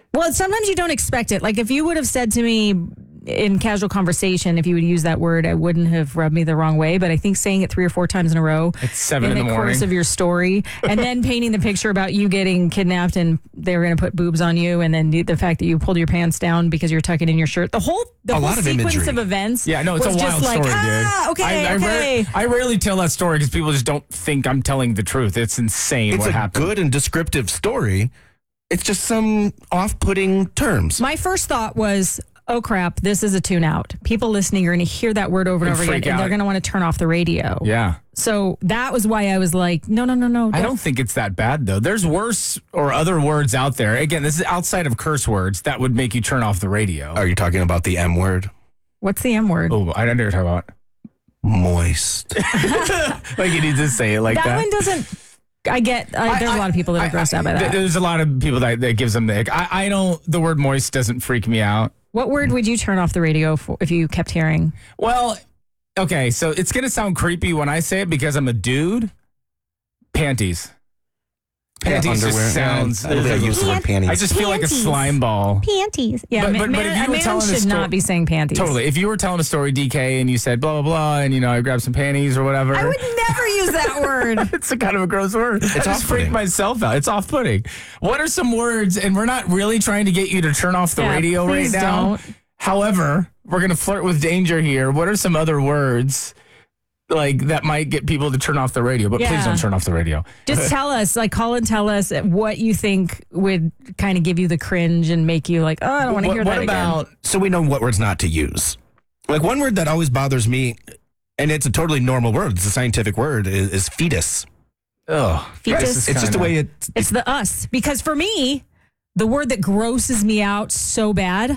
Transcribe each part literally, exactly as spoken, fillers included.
Well, sometimes you don't expect it. Like if you would have said to me in casual conversation, if you would use that word, I wouldn't have rubbed me the wrong way. But I think saying it three or four times in a row It's seven in in the, the morning. course of your story, and then painting the picture about you getting kidnapped and they were going to put boobs on you, and then the, the fact that you pulled your pants down because you're tucking in your shirt. The whole the A whole lot of sequence imagery. of events. Yeah, no, it's was a just wild like, story, ah, dude. okay, I, I, okay. rare- I rarely tell that story because people just don't think I'm telling the truth. It's insane It's what a happened. good and descriptive story. It's just some off-putting terms. My first thought was, oh crap, this is a tune out. People listening are going to hear that word over and And over again, freak and they're out. going to want to turn off the radio. Yeah. So that was why I was like, no, no, no, no. I don't think it's that bad, though. There's worse or other words out there. Again, this is outside of curse words that would make you turn off the radio. Are you talking about the M word? What's the M word? Oh, I don't know what you're talking Moist. about. Like you need to say it like that, that. one doesn't. I get. Uh, there's I- a lot of people that are I- grossed out by I- that. There's a lot of people that, that gives them the ick. I, I don't, the word moist doesn't freak me out. What word would you turn off the radio for if you kept hearing? Well, okay, so it's going to sound creepy when I say it because I'm a dude. Panties. Panties underwear. just sounds. I don't think I use the word panties. I just feel like a Panties. slime ball. Panties. Yeah, But- ma- but- but man, if you a were man telling a should sto- not be saying panties. Totally. If you were telling a story, D K, and you said blah, blah, blah, and, you know, I grabbed some panties or whatever. I would never use that word. It's a kind of a gross word. It's I just off-putting. freaked myself out. It's off-putting. What are some words? And we're not really trying to get you to turn off the Yeah, radio right please now. don't. However, we're going to flirt with danger here. What are some other words like that might get people to turn off the radio? But please Yeah. don't turn off the radio. Just tell us, like, call and tell us what you think would kind of give you the cringe and make you like, oh, I don't want to What, hear what that about? So we know what words not to use. Like one word that always bothers me, and it's a totally normal word, it's a scientific word, is, is fetus. Oh, Fetus. It's just the way it. again. It's the us. Because for me, the word that grosses me out so bad,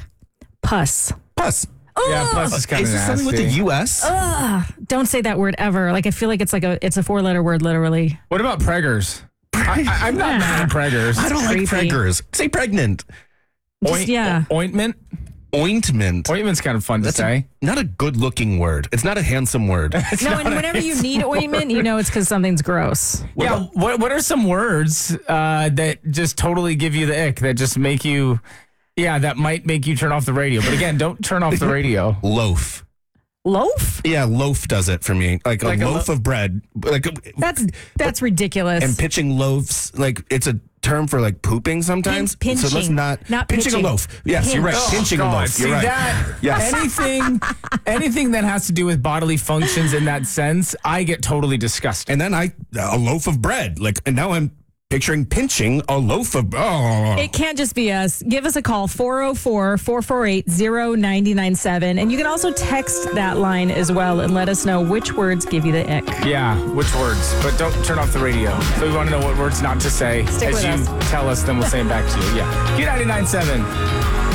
pus. Pus. Yeah, plus it's kind Is of this something with the U S? Ugh, don't say that word ever. Like I feel like it's like a it's a four letter word literally. What about preggers? I, I, I'm not mad at preggers. I don't like creepy. preggers. Say pregnant. Just Oint- yeah. Ointment. Ointment. Ointment's kind of fun to That's say. a, not a good looking word. It's not a handsome word. No, and whenever you need ointment, you know it's because something's gross. Yeah. What What are some words uh, that just totally give you the ick? That just make you, yeah, that might make you turn off the radio. But again, don't turn off the radio. Loaf. Loaf? Yeah, loaf does it for me. Like, Like a a loaf of bread. Like That's that's ridiculous. and pitching loaves. Like it's a term for like pooping sometimes. Pin- So let's pinching, not, not pinching pitching. a loaf. Yes, you're right. Oh, pinching God. a loaf. See You're right. that? Yes. Anything, anything that has to do with bodily functions in that sense, I get totally disgusted. And then I a loaf of bread. Like and now I'm picturing pinching a loaf of oh. It can't just be us. Give us a call, four oh four, four four eight, oh nine nine seven. And you can also text that line as well and let us know which words give you the ick. Yeah, which words? But don't turn off the radio. So we want to know what words not to say. Stick As with you us. tell us, then we'll say them back to you. Yeah. Q ninety-nine point seven.